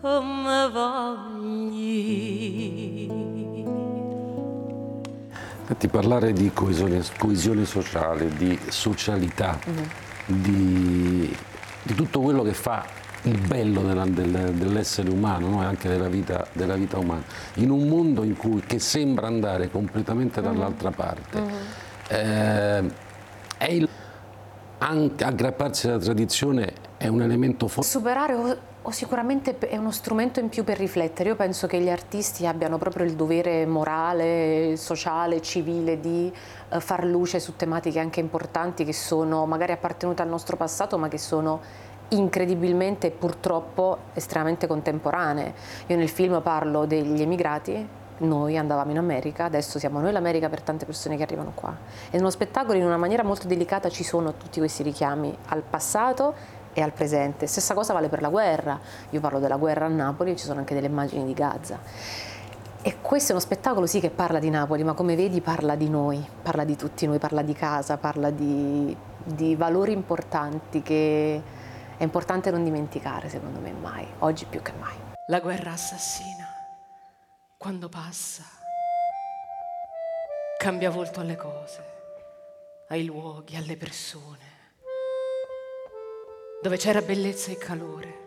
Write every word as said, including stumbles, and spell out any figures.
come vogli. Infatti parlare di coesione, coesione sociale, di socialità, mm-hmm. di, di tutto quello che fa il bello della, del, dell'essere umano, no? E anche della vita, della vita umana, in un mondo in cui, che sembra andare completamente dall'altra mm-hmm. parte. Mm-hmm. Eh, è il, anche aggrapparsi alla tradizione è un elemento forte. Superare o, o sicuramente è uno strumento in più per riflettere. Io penso che gli artisti abbiano proprio il dovere morale, sociale, civile di uh, far luce su tematiche anche importanti che sono magari appartenute al nostro passato, ma che sono incredibilmente e purtroppo estremamente contemporanee. Io nel film parlo degli emigrati, noi andavamo in America, adesso siamo noi l'America per tante persone che arrivano qua. E nello spettacolo in una maniera molto delicata ci sono tutti questi richiami al passato e al presente. Stessa cosa vale per la guerra. Io parlo della guerra a Napoli e ci sono anche delle immagini di Gaza. E questo è uno spettacolo sì che parla di Napoli, ma come vedi parla di noi, parla di tutti noi, parla di casa, parla di, di valori importanti che è importante non dimenticare, secondo me, mai, oggi più che mai. La guerra assassina, quando passa, cambia volto alle cose, ai luoghi, alle persone. Dove c'era bellezza e calore,